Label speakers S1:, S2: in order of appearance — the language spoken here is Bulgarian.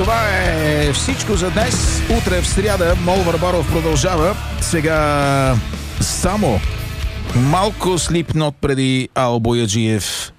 S1: Това е всичко за днес. Утре в сряда Мол Варбаров продължава. Сега само малко Slipknot преди Ал Бояджиев.